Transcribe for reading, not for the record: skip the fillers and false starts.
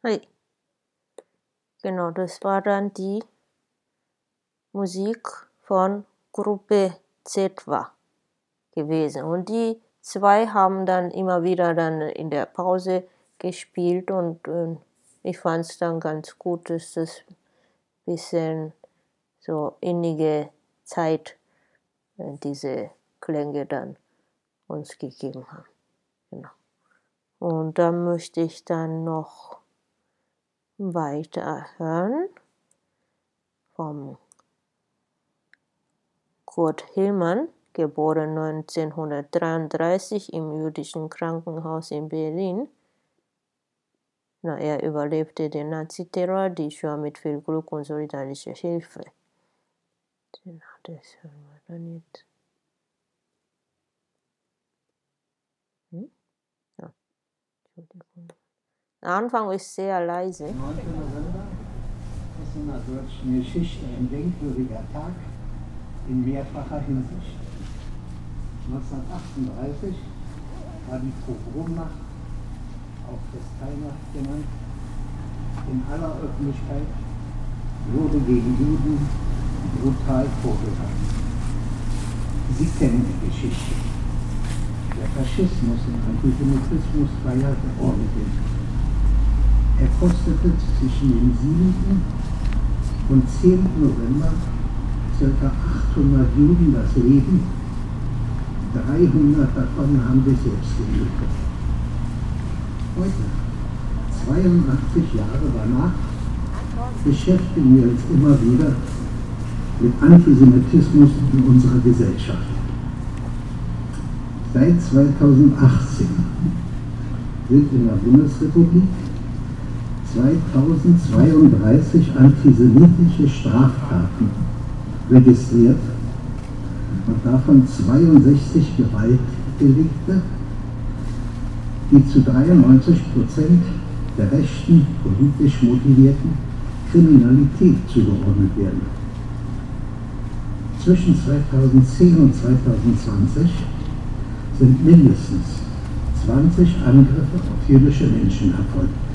Hey. Genau, das war dann die Musik von Gruppe Zetwa gewesen. Und die zwei haben dann immer wieder dann in der Pause gespielt und ich fand es dann ganz gut, dass das ein bisschen so innige Zeit diese Klänge dann uns gegeben haben. Genau. Und dann möchte ich dann noch weiter hören vom Kurt Hillmann, geboren 1933 im jüdischen Krankenhaus in Berlin. Er überlebte den Naziterror, dies war mit viel Glück und solidarischer Hilfe. Genau, das hören wir dann jetzt. Ja, Entschuldigung. Der Anfang ist sehr leise. 9. November ist in der deutschen Geschichte ein denkwürdiger Tag in mehrfacher Hinsicht. 1938 war die Pogromnacht, auch Kristallnacht genannt, in aller Öffentlichkeit, wurde gegen Juden brutal vorgegangen. Sie kennen die Geschichte. Der Faschismus und Antisemitismus feierte ordentlich. Er kostete zwischen dem 7. und 10. November ca. 800 Juden das Leben. 300 davon haben sich selbst getötet. Heute, 82 Jahre danach, beschäftigen wir uns immer wieder mit Antisemitismus in unserer Gesellschaft. Seit 2018 sind in der Bundesrepublik 2032 antisemitische Straftaten registriert und davon 62 Gewaltdelikte, die zu 93% der rechten, politisch motivierten Kriminalität zugeordnet werden. Zwischen 2010 und 2020 sind mindestens 20 Angriffe auf jüdische Menschen erfolgt.